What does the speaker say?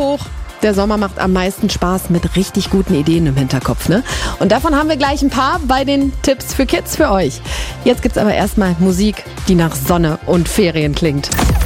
hoch. Der Sommer macht am meisten Spaß mit richtig guten Ideen im Hinterkopf, ne? Und davon haben wir gleich ein paar bei den Tipps für Kids für euch. Jetzt gibt's aber erstmal Musik, die nach Sonne und Ferien klingt.